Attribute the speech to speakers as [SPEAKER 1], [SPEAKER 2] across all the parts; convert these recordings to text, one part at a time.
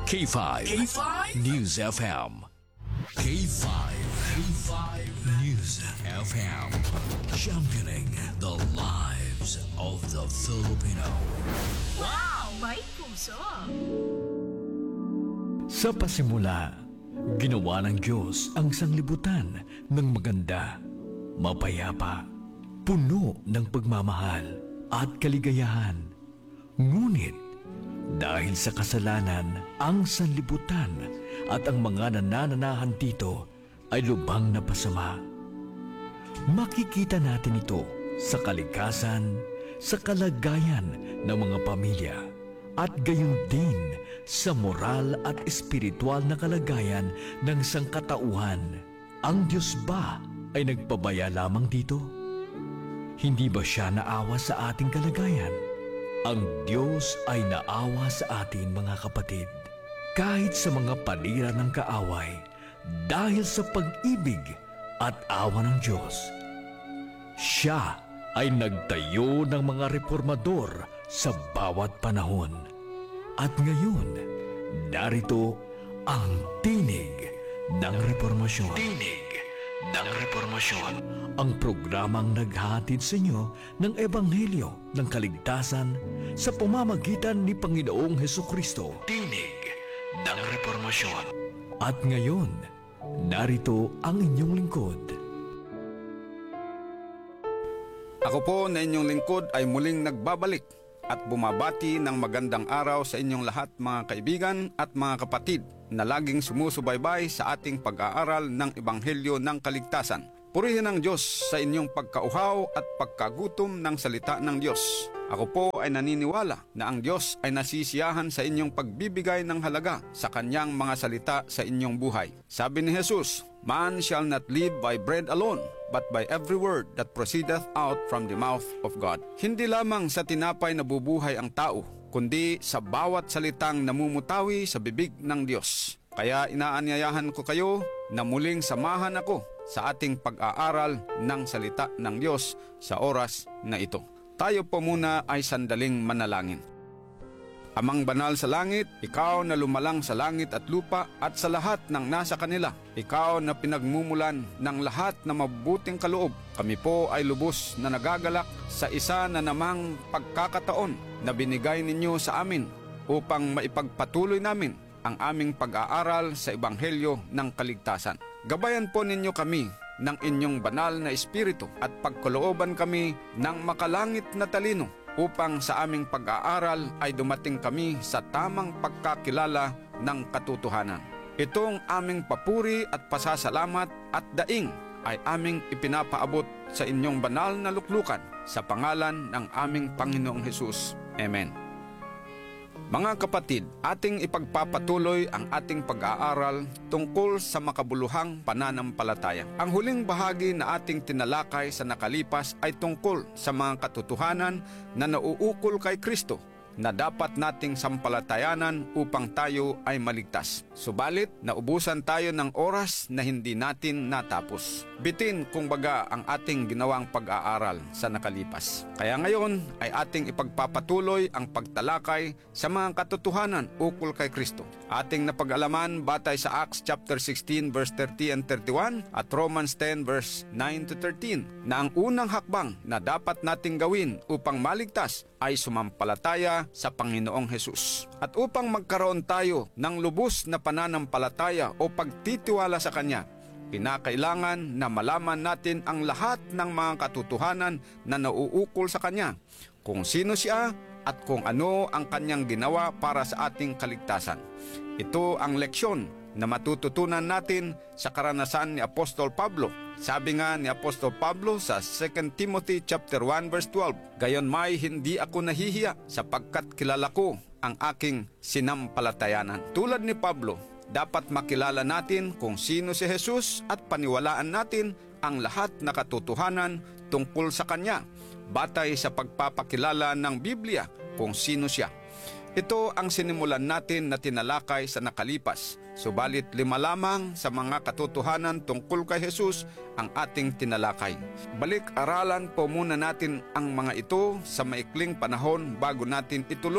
[SPEAKER 1] K5 News FM. K5 News FM. Championing the lives of the Filipino.
[SPEAKER 2] Wow! May puso!
[SPEAKER 1] Sa pasimula, ginawa ng Diyos ang sanglibutan ng maganda, mapayapa, puno ng pagmamahal at kaligayahan. Ngunit, dahil sa kasalanan, ang sanlibutan at ang mga nanananahan dito ay lubhang napasama. Makikita natin ito sa kalikasan, sa kalagayan ng mga pamilya, at gayon din sa moral at espiritual na kalagayan ng sangkatauhan. Ang Diyos ba ay nagpabaya lamang dito? Hindi ba siya naawa sa ating kalagayan? Ang Diyos ay naawa sa atin, mga kapatid, kahit sa mga panira ng kaaway, dahil sa pag-ibig at awa ng Diyos. Siya ay nagtayo ng mga reformador sa bawat panahon. At ngayon, narito ang tinig ng reformasyon. Tinig ng reformasyon. Ang programang naghahatid sa inyo ng Ebanghelyo ng Kaligtasan sa pamamagitan ni Panginoong Hesukristo. Tinig ng reformasyon. At ngayon, narito ang inyong lingkod.
[SPEAKER 3] Ako po na inyong lingkod ay muling nagbabalik at bumabati ng magandang araw sa inyong lahat, mga kaibigan at mga kapatid na laging sumusubaybay sa ating pag-aaral ng Ebanghelyo ng Kaligtasan. Purihin ang Diyos sa inyong pagkauhaw at pagkagutom ng salita ng Diyos. Ako po ay naniniwala na ang Diyos ay nasisiyahan sa inyong pagbibigay ng halaga sa kanyang mga salita sa inyong buhay. Sabi ni Jesus, "Man shall not live by bread alone, but by every word that proceedeth out from the mouth of God." Hindi lamang sa tinapay nabubuhay ang tao, kundi sa bawat salitang namumutawi sa bibig ng Diyos. Kaya inaanyayahan ko kayo na muling samahan ako sa ating pag-aaral ng salita ng Diyos sa oras na ito. Tayo po muna ay sandaling manalangin. Amang banal sa langit, ikaw na lumalang sa langit at lupa at sa lahat ng nasa kanila, ikaw na pinagmumulan ng lahat na mabubuting kaloob, kami po ay lubos na nagagalak sa isa na namang pagkakataon na binigay ninyo sa amin upang maipagpatuloy namin ang aming pag-aaral sa Ebanghelyo ng Kaligtasan. Gabayan po ninyo kami ng inyong banal na espiritu at pagkalooban kami ng makalangit na talino upang sa aming pag-aaral ay dumating kami sa tamang pagkakilala ng katotohanan. Itong aming papuri at pasasalamat at daing ay aming ipinapaabot sa inyong banal na luklukan sa pangalan ng aming Panginoong Hesus. Amen. Mga kapatid, ating ipagpapatuloy ang ating pag-aaral tungkol sa makabuluhang pananampalataya. Ang huling bahagi na ating tinalakay sa nakalipas ay tungkol sa mga katotohanan na nauukol kay Kristo na dapat nating sampalatayanan upang tayo ay maligtas. Subalit, naubusan tayo ng oras na hindi natin natapos. Bitin kumbaga ang ating ginawang pag-aaral sa nakalipas. Kaya ngayon ay ating ipagpapatuloy ang pagtalakay sa mga katotohanan ukol kay Kristo. Ating napag-alaman batay sa Acts chapter 16 verse 30 and 31 at Romans 10 verse 9 to 13 na ang unang hakbang na dapat nating gawin upang maligtas ay sumampalataya sa Panginoong Hesus. At upang magkaroon tayo ng lubos na pananampalataya o pagtitiwala sa Kanya, kinakailangan na malaman natin ang lahat ng mga katotohanan na nauukol sa Kanya, kung sino Siya at kung ano ang Kanyang ginawa para sa ating kaligtasan. Ito ang leksyon na matututunan natin sa karanasan ni Apostol Pablo. Sabi nga ni Apostol Pablo sa 2 Timothy chapter 1 verse 12, "Gayon may hindi ako nahihiya sapagkat kilala ko ang aking sinampalatayanan." Tulad ni Pablo, dapat makilala natin kung sino si Jesus at paniwalaan natin ang lahat na katotohanan tungkol sa Kanya, batay sa pagpapakilala ng Biblia kung sino Siya. Ito ang sinimulan natin na tinalakay sa nakalipas. Subalit 5 lamang sa mga katotohanan tungkol kay Jesus ang ating tinalakay. Balik-aralan po muna natin ang mga ito sa maikling panahon bago natin ituloy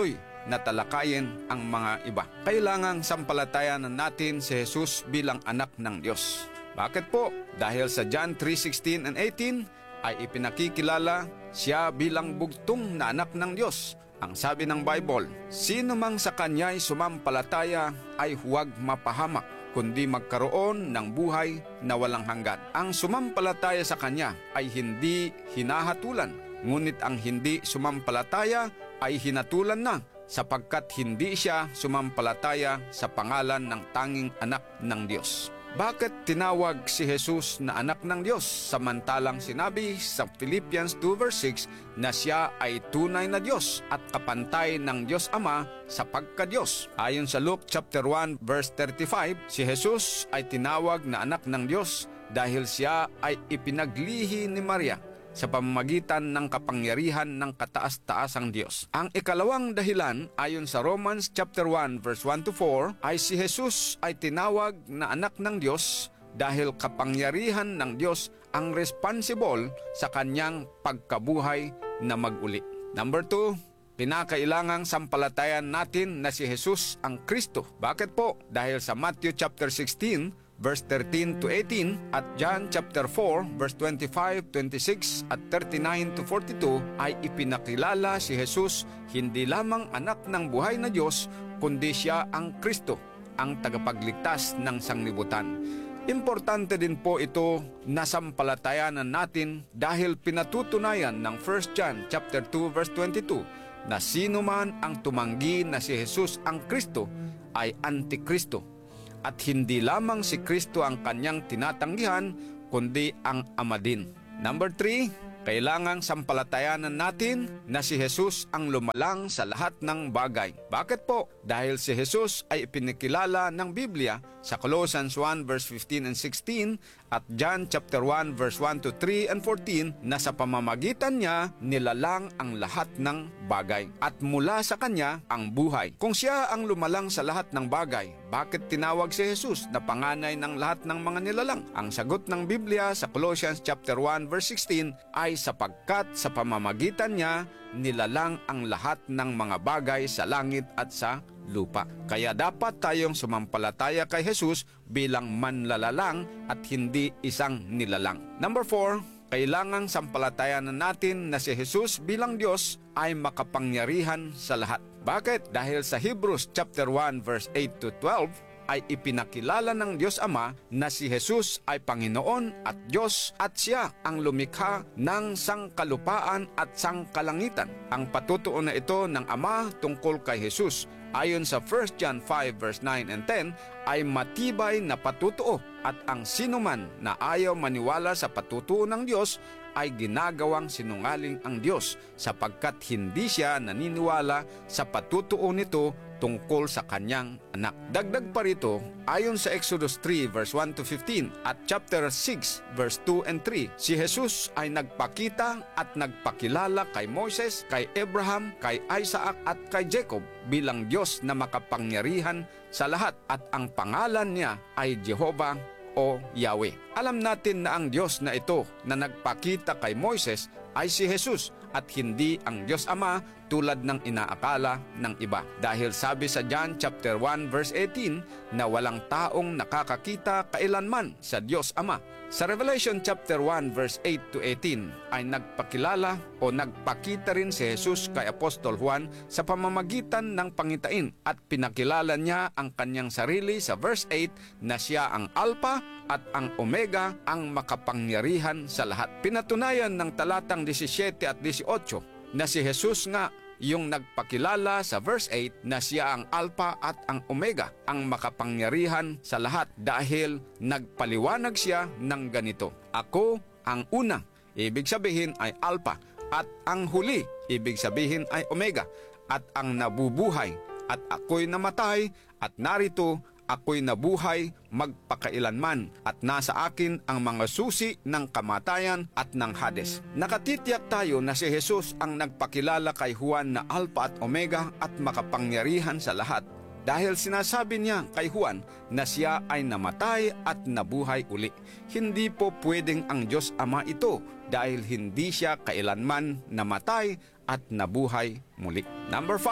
[SPEAKER 3] na talakayin ang mga iba. Kailangang sampalatayanan natin si Jesus bilang anak ng Diyos. Bakit po? Dahil sa John 3:16 and 18 ay ipinakikilala siya bilang bugtong na anak ng Diyos. Ang sabi ng Bible, sino mang sa kanya'y sumampalataya ay huwag mapahamak, kundi magkaroon ng buhay na walang hanggan. Ang sumampalataya sa kanya ay hindi hinahatulan, ngunit ang hindi sumampalataya ay hinatulan na, sapagkat hindi siya sumampalataya sa pangalan ng tanging anak ng Diyos. Bakit tinawag si Jesus na anak ng Diyos samantalang sinabi sa Philippians 2:6 na siya ay tunay na Diyos at kapantay ng Diyos Ama sa pagka-Diyos? Ayon sa Luke chapter 1 verse 35, si Jesus ay tinawag na anak ng Diyos dahil siya ay ipinaglihi ni Maria sa pamamagitan ng kapangyarihan ng kataas-taasang Diyos. Ang ikalawang dahilan ayon sa Romans chapter 1 verse 1-4 ay si Jesus ay tinawag na anak ng Diyos dahil kapangyarihan ng Diyos ang responsible sa kanyang pagkabuhay na mag-uli. Number 2, pinakailangang sampalatayan natin na si Jesus ang Kristo. Bakit po? Dahil sa Matthew chapter 16 verse 13 to 18 at John chapter 4 verse 25, 26 at 39 to 42 ay ipinakilala si Jesus hindi lamang anak ng buhay na Diyos, kundi siya ang Kristo, ang tagapagligtas ng sanglibutan. Importante din po ito na sampalatayanan natin dahil pinatutunayan ng 1 John chapter 2 verse 22 na sino man ang tumanggi na si Jesus ang Kristo ay Antikristo. At hindi lamang si Kristo ang kanyang tinatanggihan, kundi ang Ama din. Number 3, kailangang sampalatayanan natin na si Jesus ang lumalang sa lahat ng bagay. Bakit po? Dahil si Jesus ay ipinakilala ng Biblia sa Colossians 1 verse 15 and 16 at John chapter 1 verse 1 to 3 and 14 na sa pamamagitan niya nilalang ang lahat ng bagay at mula sa kanya ang buhay. Kung siya ang lumalang sa lahat ng bagay, bakit tinawag si Jesus na panganay ng lahat ng mga nilalang? Ang sagot ng Biblia sa Colossians chapter 1 verse 16 ay sapagkat sa pamamagitan niya nilalang ang lahat ng mga bagay sa langit at sa lupa. Kaya dapat tayong sumampalataya kay Jesus bilang manlalalang at hindi isang nilalang. Number 4, kailangang sampalatayanan natin na si Jesus bilang Diyos ay makapangyarihan sa lahat. Bakit? Dahil sa Hebrews chapter 1 verse 8 to 12 ay ipinakilala ng Diyos Ama na si Jesus ay Panginoon at Diyos at siya ang lumikha ng sangkalupaan at sangkalangitan. Ang patutuon na ito ng Ama tungkol kay Jesus ayon sa 1 John 5 verse 9 and 10 ay matibay na patutuo at ang sinuman na ayaw maniwala sa patutuo ng Diyos ay ginagawang sinungaling ang Diyos sapagkat hindi siya naniniwala sa patutuo nito tungkol sa kanyang anak. Dagdag pa rito, ayon sa Exodus 3 verse 1 to 15 at chapter 6 verse 2 and 3, si Jesus ay nagpakita at nagpakilala kay Moses, kay Abraham, kay Isaac at kay Jacob bilang Diyos na makapangyarihan sa lahat at ang pangalan niya ay Jehovah o Yahweh. Alam natin na ang Diyos na ito na nagpakita kay Moises ay si Jesus at hindi ang Diyos Ama tulad ng inaakala ng iba. Dahil sabi sa John chapter 1 verse 18 na walang taong nakakakita kailanman sa Diyos Ama. Sa Revelation chapter 1 verse 8 to 18 ay nagpakilala o nagpakita rin si Jesus kay Apostol Juan sa pamamagitan ng pangitain at pinakilala niya ang kanyang sarili sa verse 8 na siya ang Alpha at ang Omega, ang makapangyarihan sa lahat. Pinatunayan ng talatang 17 at 18 na si Jesus nga yung nagpakilala sa verse 8 na siya ang Alpha at ang Omega, ang makapangyarihan sa lahat dahil nagpaliwanag siya ng ganito. Ako ang una, ibig sabihin ay Alpha, at ang huli, ibig sabihin ay Omega, at ang nabubuhay, at ako'y namatay, at narito ako'y nabuhay magpakailanman at nasa akin ang mga susi ng kamatayan at ng Hades. Nakatitiyak tayo na si Jesus ang nagpakilala kay Juan na Alpha at Omega at makapangyarihan sa lahat dahil sinasabi niya kay Juan na siya ay namatay at nabuhay uli. Hindi po pwedeng ang Diyos Ama ito dahil hindi siya kailanman namatay at nabuhay muli. Number 5.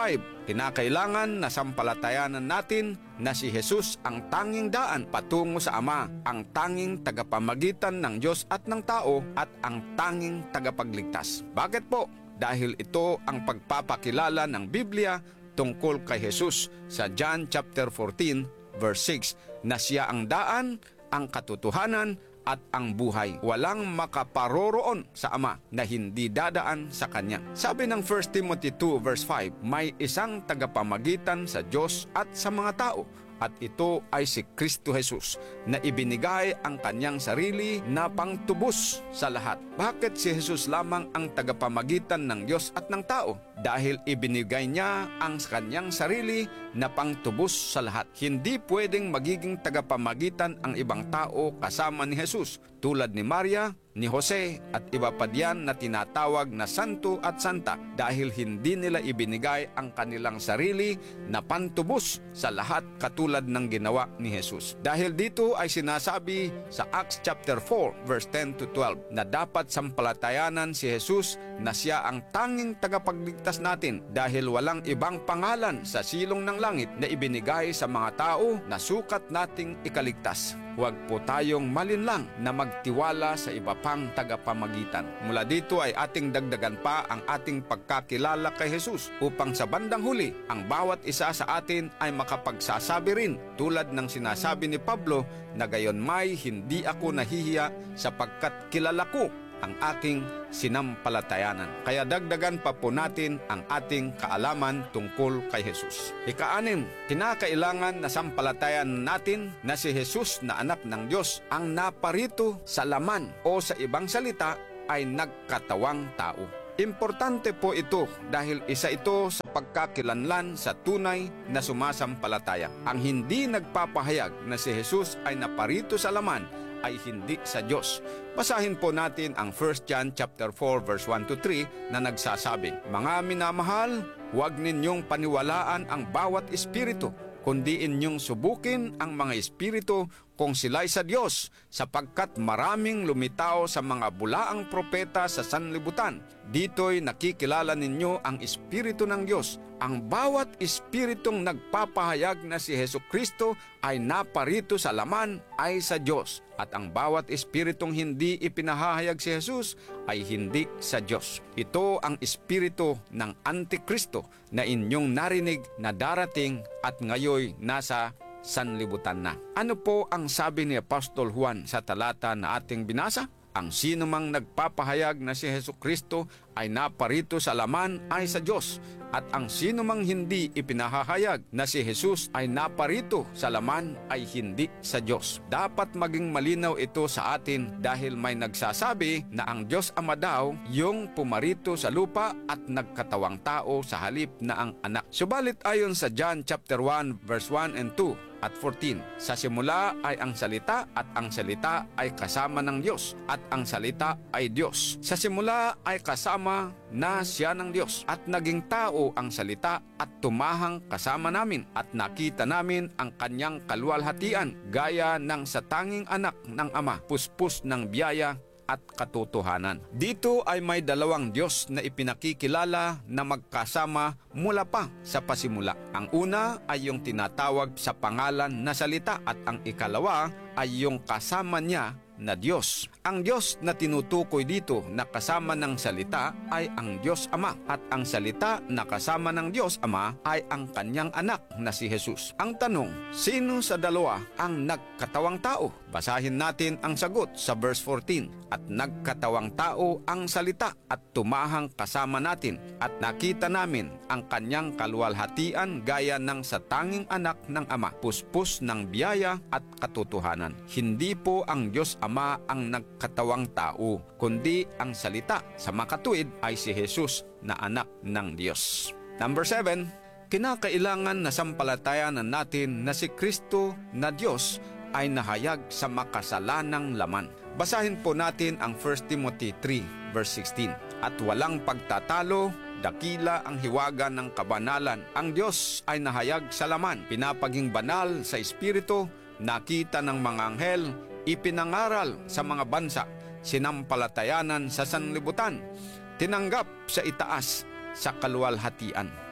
[SPEAKER 3] Kinakailangan na sampalatayanan natin na si Jesus ang tanging daan patungo sa Ama, ang tanging tagapamagitan ng Diyos at ng tao, at ang tanging tagapagligtas. Bakit po? Dahil ito ang pagpapakilala ng Biblia tungkol kay Jesus sa John chapter 14 verse 6 na siya ang daan, ang katotohanan at ang buhay. Walang makaparoroon sa Ama na hindi dadaan sa Kanya. Sabi ng 1 Timothy 2 verse 5, may isang tagapamagitan sa Diyos at sa mga tao, at ito ay si Kristo Jesus na ibinigay ang Kanyang sarili na pangtubos sa lahat. Bakit si Jesus lamang ang tagapamagitan ng Diyos at ng tao? Dahil ibinigay niya ang Kanyang sarili na pangtubos sa lahat. Hindi pwedeng magiging tagapamagitan ang ibang tao kasama ni Jesus, tulad ni Maria, ni Jose at iba pa diyan na tinatawag na santo at santa, dahil hindi nila ibinigay ang kanilang sarili na pantubos sa lahat katulad ng ginawa ni Jesus. Dahil dito ay sinasabi sa Acts chapter 4 verse 10 to 12 na dapat sampalatayanan si Jesus na siya ang tanging tagapagligtas natin, dahil walang ibang pangalan sa silong ng langit na ibinigay sa mga tao na sukat nating ikaligtas. Huwag po tayong malinlang na magtiwala sa iba pang tagapamagitan. Mula dito ay ating dagdagan pa ang ating pagkakilala kay Jesus, upang sa bandang huli, ang bawat isa sa atin ay makapagsasabi rin, tulad ng sinasabi ni Pablo, na gayon may hindi ako nahihiya sapagkat kilala ko ang aking sinampalatayanan. Kaya dagdagan pa po natin ang ating kaalaman tungkol kay Jesus. Ika-6, kinakailangan na sampalatayan natin na si Jesus na anak ng Diyos ang naparito sa laman, o sa ibang salita ay nagkatawang tao. Importante po ito dahil isa ito sa pagkakilanlan sa tunay na sumasampalataya. Ang hindi nagpapahayag na si Jesus ay naparito sa laman ay hindi sa Diyos. Basahin po natin ang 1 John chapter 4 verse 1 to 3 na nagsasabi, mga minamahal, huwag ninyong paniwalaan ang bawat espiritu, kundi inyong subukin ang mga espiritu kung sila'y sa Diyos, sapagkat maraming lumitaw sa mga bulaang propeta sa sanlibutan. Dito'y nakikilala ninyo ang Espiritu ng Diyos. Ang bawat espiritong nagpapahayag na si Jesucristo ay naparito sa laman ay sa Diyos, at ang bawat espiritong hindi ipinahahayag si Jesus ay hindi sa Diyos. Ito ang espiritu ng Antikristo na inyong narinig na darating at ngayoy nasa sanlibutan na. Ano po ang sabi ni Apostol Juan sa talata na ating binasa? Ang sinumang nagpapahayag na si Jesucristo ay naparito sa laman ay sa Diyos, at ang sinumang hindi ipinahahayag na si Jesus ay naparito sa laman ay hindi sa Diyos. Dapat maging malinaw ito sa atin dahil may nagsasabi na ang Diyos Ama daw yung pumarito sa lupa at nagkatawang tao sa halip na ang anak. Subalit ayon sa John chapter 1 verse 1 and 2 at 14, sa simula ay ang salita, at ang salita ay kasama ng Diyos, at ang salita ay Diyos. Sa simula ay kasama na siya ng Diyos, at naging tao ang salita at tumahang kasama namin, at nakita namin ang kanyang kaluwalhatian gaya ng sa tanging anak ng Ama, puspos ng biyaya at katotohanan. Dito ay may dalawang Diyos na ipinakikilala na magkasama mula pa sa pasimula. Ang una ay yung tinatawag sa pangalan na salita, at ang ikalawa ay yung kasama niya na Diyos. Ang Diyos na tinutukoy dito na kasama ng salita ay ang Diyos Ama, at ang salita na kasama ng Diyos Ama ay ang kanyang anak na si Jesus. Ang tanong, sino sa dalawa ang nagkatawang tao? Basahin natin ang sagot sa verse 14. At nagkatawang tao ang salita at tumahang kasama natin, at nakita namin ang kanyang kaluwalhatian gaya ng sa tanging anak ng Ama, puspos ng biyaya at katotohanan. Hindi po ang Diyos Ama ang nagkatawang tao, kundi ang salita sa makatuwid ay si Jesus na anak ng Diyos. Number 7, kinakailangan na sampalatayanan natin na si Kristo na Diyos ay nahayag sa makasalanang laman. Basahin po natin ang 1 Timothy 3 verse 16. At walang pagtatalo, dakila ang hiwaga ng kabanalan. Ang Diyos ay nahayag sa laman, pinapaging banal sa espiritu, nakita ng mga anghel, ipinangaral sa mga bansa, sinampalatayanan sa sanlibutan, tinanggap sa itaas sa kaluwalhatian.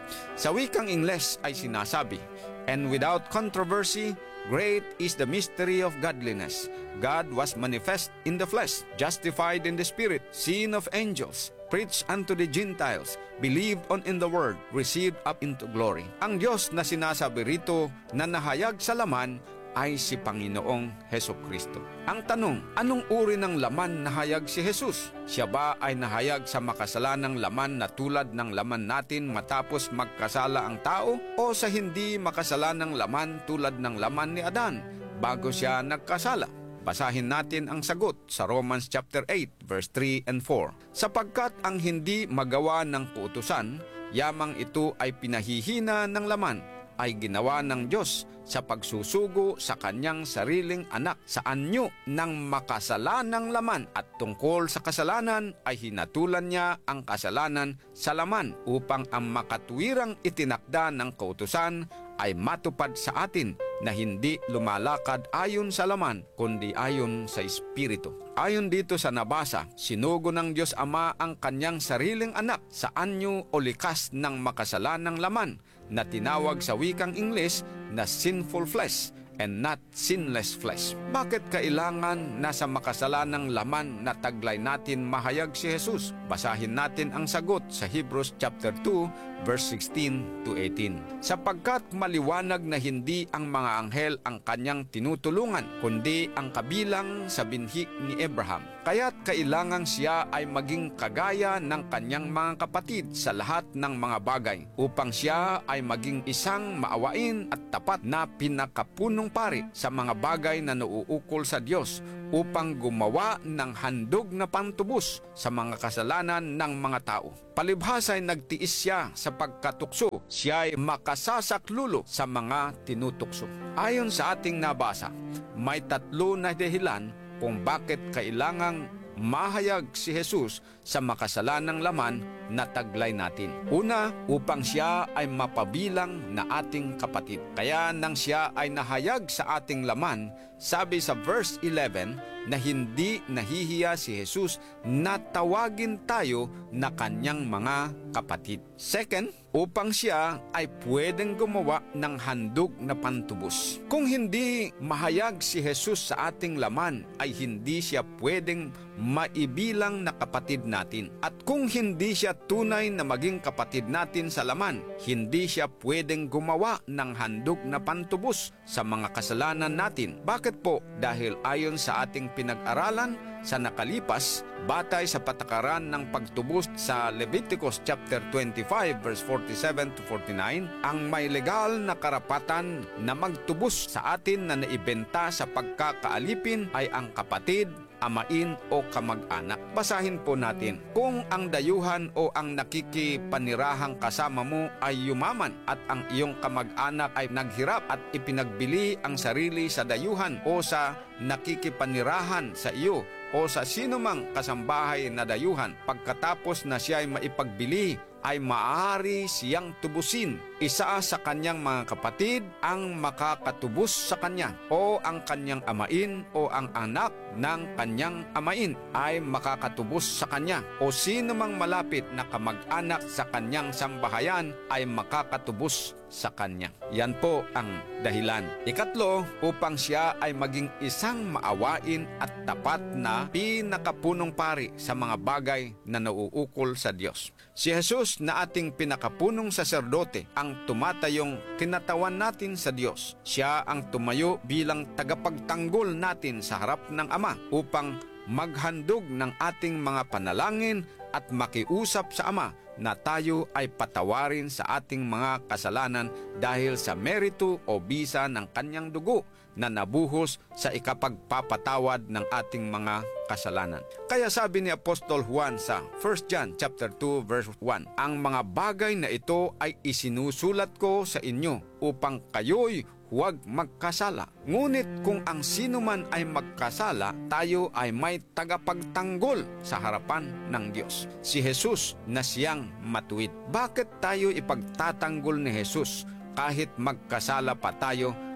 [SPEAKER 3] Sa wikang Ingles ay sinasabi, "And without controversy, great is the mystery of godliness. God was manifest in the flesh, justified in the spirit, seen of angels, preached unto the Gentiles, believed on in the word, received up into glory." Ang Diyos na sinasabi rito na nahayag sa laman ay si Panginoong Hesukristo. Ang tanong, anong uri ng laman nahayag si Jesus? Siya ba ay nahayag sa makasalanang laman na tulad ng laman natin matapos magkasala ang tao? O sa hindi makasalanang laman tulad ng laman ni Adan bago siya nagkasala? Basahin natin ang sagot sa Romans chapter 8 verse 3 and 4. Sapagkat ang hindi magawa ng kautusan, yamang ito ay pinahihina ng laman, ay ginawa ng Diyos sa pagsusugo sa kanyang sariling anak sa anyo ng makasalanang laman, at tungkol sa kasalanan ay hinatulan niya ang kasalanan sa laman upang ang makatuwirang itinakda ng kautusan ay matupad sa atin na hindi lumalakad ayon sa laman kundi ayon sa Espiritu. Ayon dito sa nabasa, sinugo ng Diyos Ama ang kanyang sariling anak sa anyo o likas ng makasalanang laman na tinawag sa wikang Ingles na sinful flesh and not sinless flesh. Bakit kailangan na sa makasalanang laman na taglay natin mahayag si Jesus? Basahin natin ang sagot sa Hebrews chapter 2 verse 16 to 18. Sapagkat maliwanag na hindi ang mga anghel ang kanyang tinutulungan, kundi ang kabilang sa binhi ni Abraham. Kaya't kailangang siya ay maging kagaya ng kanyang mga kapatid sa lahat ng mga bagay, upang siya ay maging isang maawain at tapat na pinakapunong pari sa mga bagay na nauukol sa Diyos, upang gumawa ng handog na pantubos sa mga kasalanan ng mga tao. Palibhas ay nagtiis siya sa pagkatukso, siya ay makasasaklulo sa mga tinutukso. Ayon sa ating nabasa, may tatlo na dahilan kung bakit kailangang mahayag si Jesus sa makasalanang laman na taglay natin. Una, upang siya ay mapabilang na ating kapatid. Kaya nang siya ay nahayag sa ating laman, sabi sa verse 11 na hindi nahihiya si Jesus na tawagin tayo na kanyang mga kapatid. Second, upang siya ay pwedeng gumawa ng handog na pantubos. Kung hindi mahayag si Jesus sa ating laman, ay hindi siya pwedeng maibilang na kapatid natin. At kung hindi siya tunay na maging kapatid natin sa laman, hindi siya pwedeng gumawa ng handog na pantubos sa mga kasalanan natin. Bakit po? Dahil ayon sa ating pinag-aralan sa nakalipas, batay sa patakaran ng pagtubos sa Leviticus chapter 25 verse 47 to 49, ang may legal na karapatan na magtubos sa atin na naibenta sa pagkakaalipin ay ang kapatid, amain o kamag-anak. Basahin po natin. Kung ang dayuhan o ang nakikipanirahang kasama mo ay yumaman at ang iyong kamag-anak ay naghirap at ipinagbili ang sarili sa dayuhan o sa nakikipanirahan sa iyo o sa sinumang kasambahay na dayuhan, pagkatapos na siya ay maipagbili, ay maaari siyang tubusin. Isa sa kanyang mga kapatid ang makakatubos sa kanya, o ang kanyang amain o ang anak ng kanyang amain ay makakatubos sa kanya, o sino mang malapit na kamag-anak sa kanyang sambahayan ay makakatubos sa kanya. Yan po ang dahilan. Ikatlo, upang siya ay maging isang maawain at tapat na pinakapunong pari sa mga bagay na nauukol sa Diyos. Si Jesus na ating pinakapunong saserdote ang tumatayong kinatawan natin sa Diyos. Siya ang tumayo bilang tagapagtanggol natin sa harap ng Ama upang maghandog ng ating mga panalangin at makiusap sa Ama na tayo ay patawarin sa ating mga kasalanan dahil sa merito o bisa ng kanyang dugo na nabuhos sa ikapagpapatawad ng ating mga kasalanan. Kaya sabi ni Apostol Juan sa 1 John chapter 2 verse 1, ang mga bagay na ito ay isinusulat ko sa inyo upang kayo'y huwag magkasala. Ngunit kung ang sino man ay magkasala, tayo ay may tagapagtanggol sa harapan ng Diyos, si Jesus na siyang matuwid. Bakit tayo ipagtatanggol ni Jesus kahit magkasala pa tayo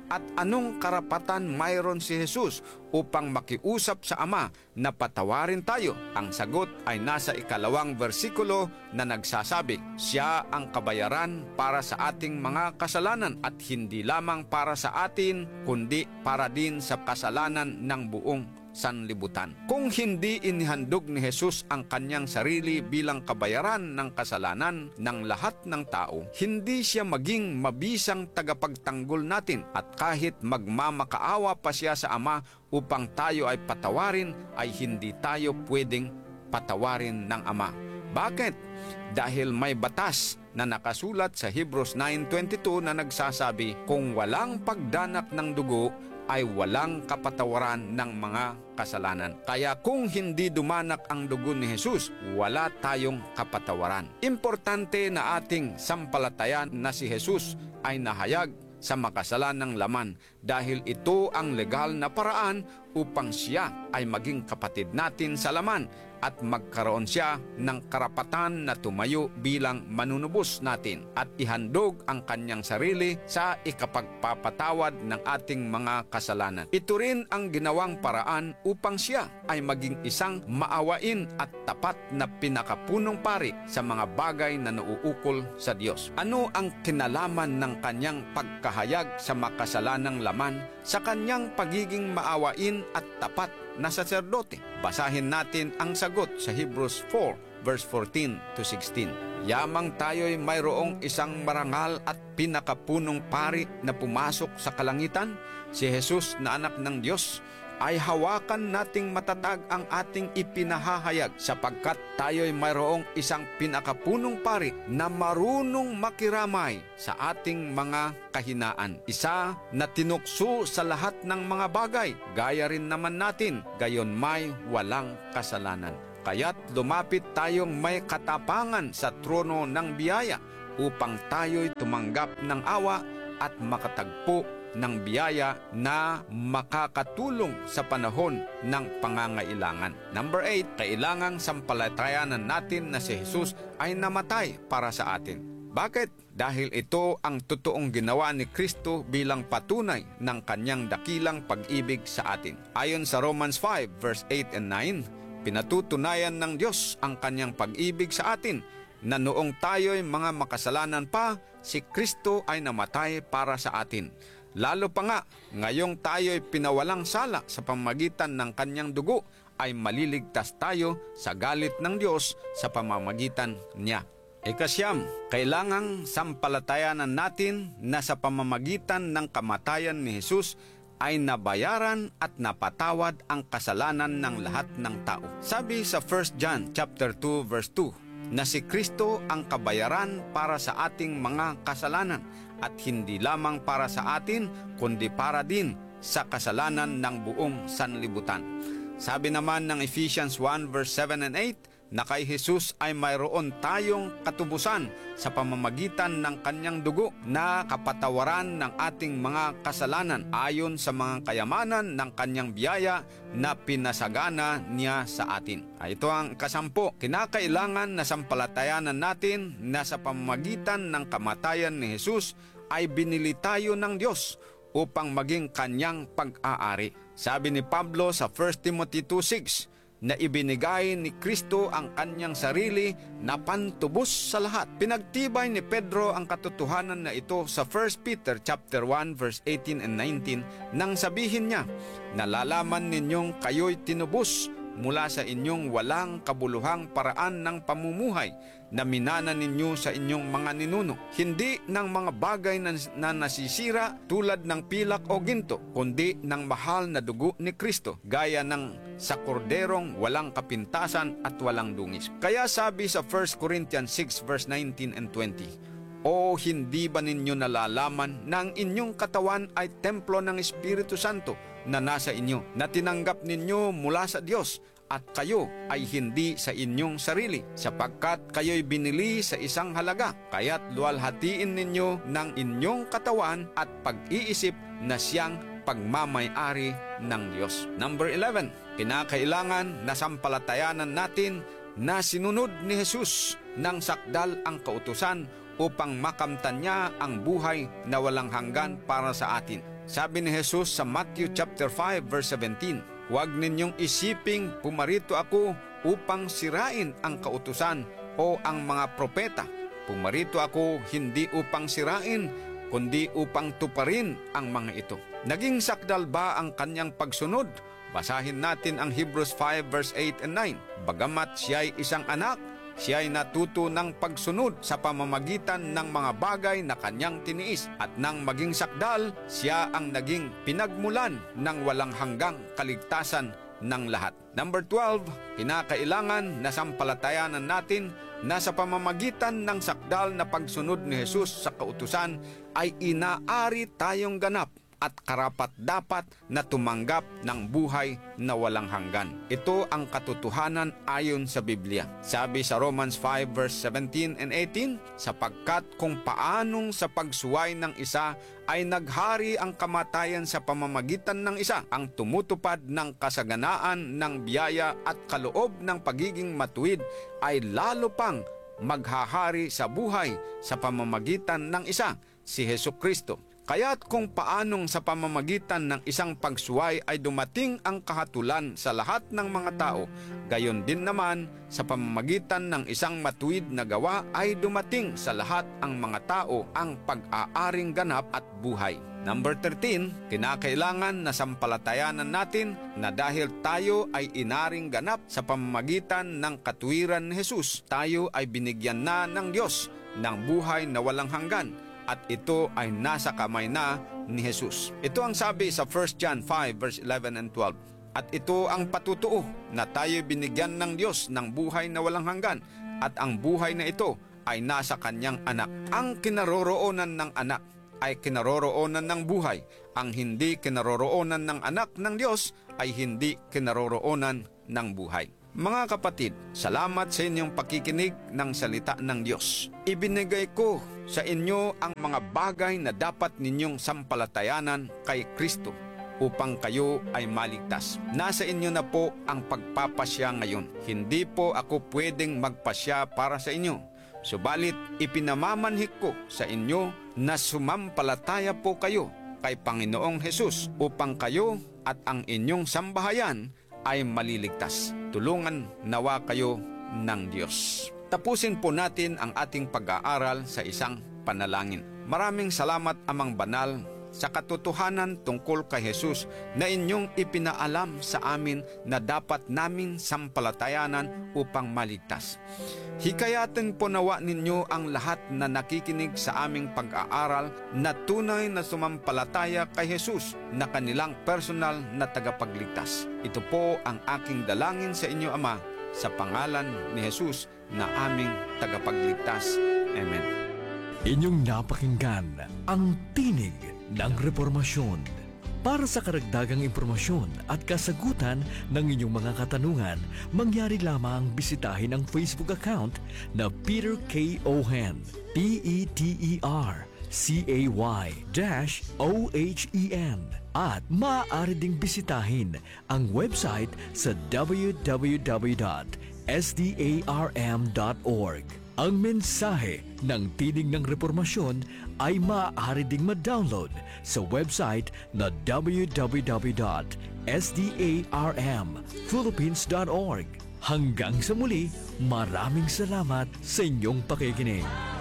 [SPEAKER 3] At anong karapatan mayroon si Jesus upang makiusap sa Ama na patawarin tayo? Ang sagot ay nasa 2 versikulo na nagsasabi, siya ang kabayaran para sa ating mga kasalanan at hindi lamang para sa atin, kundi para din sa kasalanan ng buong sanlibutan. Kung hindi inihandog ni Jesus ang kanyang sarili bilang kabayaran ng kasalanan ng lahat ng tao, hindi siya maging mabisang tagapagtanggol natin, at kahit magmamakaawa pa siya sa Ama upang tayo ay patawarin, ay hindi tayo pwedeng patawarin ng Ama. Bakit? Dahil may batas na nakasulat sa Hebrews 9:22 na nagsasabi, kung walang pagdanak ng dugo, ay walang kapatawaran ng mga kasalanan. Kaya kung hindi dumanak ang dugo ni Jesus, wala tayong kapatawaran. Importante na ating sampalatayan na si Jesus ay nahayag sa makasalanang laman dahil ito ang legal na paraan upang siya ay maging kapatid natin sa laman at magkaroon siya ng karapatan na tumayo bilang manunubos natin at ihandog ang kanyang sarili sa ikapagpapatawad ng ating mga kasalanan. Ito rin ang ginawang paraan upang siya ay maging isang maawain at tapat na pinakapunong pari sa mga bagay na nauukol sa Diyos. Ano ang kinalaman ng kanyang pagkahayag sa makasalanang laman sa kanyang pagiging maawain at tapat na saserdote? Basahin natin ang sagot sa Hebrews 4 verse 14 to 16. Yamang tayo'y mayroong isang marangal at pinakapunong pari na pumasok sa kalangitan, si Jesus na anak ng Diyos, ay hawakan nating matatag ang ating ipinahahayag sapagkat tayo'y mayroong isang pinakapunong pari na marunong makiramay sa ating mga kahinaan. Isa na tinukso sa lahat ng mga bagay, gaya rin naman natin, gayon may walang kasalanan. Kaya't lumapit tayong may katapangan sa trono ng biyaya upang tayo'y tumanggap ng awa at makatagpo ng biyaya na makakatulong sa panahon ng pangangailangan. Number 8, kailangang sampalatayanan natin na si Jesus ay namatay para sa atin. Bakit? Dahil ito ang totoong ginawa ni Kristo bilang patunay ng kanyang dakilang pag-ibig sa atin. Ayon sa Romans 5 verse 8 and 9, pinatutunayan ng Diyos ang kanyang pag-ibig sa atin na noong tayo'y mga makasalanan pa, si Kristo ay namatay para sa atin. Lalo pa nga, ngayong tayo'y pinawalang sala sa pamamagitan ng kanyang dugo, ay maliligtas tayo sa galit ng Diyos sa pamamagitan niya. Ikasyam, kailangang sampalatayanan natin na sa pamamagitan ng kamatayan ni Jesus ay nabayaran at napatawad ang kasalanan ng lahat ng tao. Sabi sa 1 John chapter 2 verse 2 na si Kristo ang kabayaran para sa ating mga kasalanan at hindi lamang para sa atin kundi para din sa kasalanan ng buong sanlibutan. Sabi naman ng Ephesians 1 verse 7 and 8 na kay Jesus ay mayroon tayong katubusan sa pamamagitan ng kanyang dugo na kapatawaran ng ating mga kasalanan ayon sa mga kayamanan ng kanyang biyaya na pinasagana niya sa atin. Ito ang kasampo, kinakailangan na sampalatayanan natin na sa pamamagitan ng kamatayan ni Jesus ay binili tayo ng Diyos upang maging kanyang pag-aari. Sabi ni Pablo sa 1 Timothy 2:6 na ibinigay ni Kristo ang kanyang sarili na pantubos sa lahat. Pinagtibay ni Pedro ang katotohanan na ito sa 1 Peter chapter 1 verse 18 and 19 nang sabihin niya, nalalaman ninyong kayo'y tinubos mula sa inyong walang kabuluhang paraan ng pamumuhay na minana ninyo sa inyong mga ninuno. Hindi ng mga bagay na nasisira tulad ng pilak o ginto, kundi ng mahal na dugo ni Kristo, gaya ng sa korderong walang kapintasan at walang dungis. Kaya sabi sa 1 Corinthians 6 verse 19 and 20, o hindi ba ninyo nalalaman na ang inyong katawan ay templo ng Espiritu Santo na nasa inyo, na tinanggap ninyo mula sa Diyos, at kayo ay hindi sa inyong sarili, sapagkat kayo'y binili sa isang halaga, kaya't luwalhatiin ninyo ng inyong katawan at pag-iisip na siyang pagmamay-ari ng Diyos. Number 11, kinakailangan na sampalatayanan natin na sinunod ni Jesus ng sakdal ang kautusan upang makamtan niya ang buhay na walang hanggan para sa atin. Sabi ni Jesus sa Matthew chapter 5 verse 17, "Huwag ninyong isiping pumarito ako upang sirain ang kautusan o ang mga propeta. Pumarito ako hindi upang sirain, kundi upang tuparin ang mga ito." Naging sakdal ba ang kanyang pagsunod? Basahin natin ang Hebrews 5 verse 8 and 9. Bagamat siya'y isang anak, siya'y natuto ng pagsunod sa pamamagitan ng mga bagay na kanyang tiniis, at nang maging sakdal, siya ang naging pinagmulan ng walang hanggang kaligtasan ng lahat. Number 12, kinakailangan na sampalatayanan natin na sa pamamagitan ng sakdal na pagsunod ni Jesus sa kautusan ay inaari tayong ganap at karapat-dapat na tumanggap ng buhay na walang hanggan. Ito ang katotohanan ayon sa Biblia. Sabi sa Romans 5 verse 17 and 18, "Sapagkat kung paanong sa pagsuway ng isa ay naghari ang kamatayan sa pamamagitan ng isa, ang tumutupad ng kasaganaan ng biyaya at kaloob ng pagiging matuwid ay lalo pang maghahari sa buhay sa pamamagitan ng isa, si Hesukristo. Kaya't kung paanong sa pamamagitan ng isang pagsuway ay dumating ang kahatulan sa lahat ng mga tao, gayon din naman sa pamamagitan ng isang matuwid na gawa ay dumating sa lahat ang mga tao ang pag-aaring ganap at buhay. Number 13, kinakailangan na sampalatayanan natin na dahil tayo ay inaring ganap sa pamamagitan ng katuwiran ni Jesus, tayo ay binigyan na ng Diyos ng buhay na walang hanggan, at ito ay nasa kamay na ni Jesus. Ito ang sabi sa 1 John 5 verse 11 and 12. At ito ang patutuo na tayo binigyan ng Diyos ng buhay na walang hanggan, at ang buhay na ito ay nasa kanyang anak. Ang kinaroroonan ng anak ay kinaroroonan ng buhay. Ang hindi kinaroroonan ng anak ng Diyos ay hindi kinaroroonan ng buhay. Mga kapatid, salamat sa inyong pakikinig ng salita ng Diyos. Ibinigay ko sa inyo ang mga bagay na dapat ninyong sampalatayanan kay Kristo upang kayo ay maligtas. Nasa inyo na po ang pagpapasya ngayon. Hindi po ako pwedeng magpasya para sa inyo. Subalit ipinamamanhik ko sa inyo na sumampalataya po kayo kay Panginoong Hesus upang kayo at ang inyong sambahayan ay maliligtas. Tulungan nawa kayo ng Diyos. Tapusin po natin ang ating pag-aaral sa isang panalangin. Maraming salamat, Amang Banal, sa katotohanan tungkol kay Jesus na inyong ipinaalam sa amin na dapat namin sampalatayanan upang maligtas. Hikayatin po nawa ninyo ang lahat na nakikinig sa aming pag-aaral na tunay na sumampalataya kay Jesus na kanilang personal na tagapagligtas. Ito po ang aking dalangin sa inyo, Ama, sa pangalan ni Jesus na aming tagapagligtas. Amen.
[SPEAKER 1] Inyong napakinggan ang Tinig ng Reformasyon. Para sa karagdagang impormasyon at kasagutan ng inyong mga katanungan, mangyari lamang bisitahin ang Facebook account na Peter K. Ohen, PeterCay-OHEN, at maaari ding bisitahin ang website sa www.sdarm.org. Ang mensahe ng Tinig ng Reformasyon ay maaari ding ma-download sa website na www.sdarmphilippines.org. Hanggang sa muli, maraming salamat sa inyong pakikinig.